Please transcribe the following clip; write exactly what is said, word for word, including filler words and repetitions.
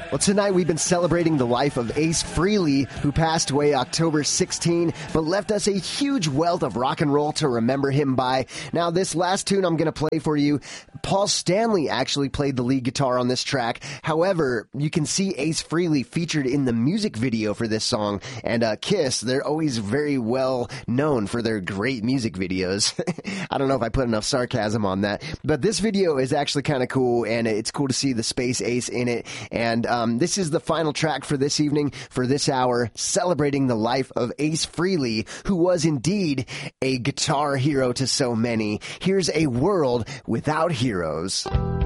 Well, tonight we've been celebrating the life of Ace Frehley, who passed away October sixteenth, but left us a huge wealth of rock and roll to remember him by. Now, this last tune I'm going to play for you, Paul Stanley actually played the lead guitar on this track. However, you can see Ace Frehley featured in the music video for this song, and uh, Kiss, they're always very well known for their great music videos. I don't know if I put enough sarcasm on that, but this video is actually kind of cool, and it's cool to see the Space Ace in it, and Um, this is the final track for this evening, for this hour, celebrating the life of Ace Frehley, who was indeed a guitar hero to so many. Here's A World Without Heroes.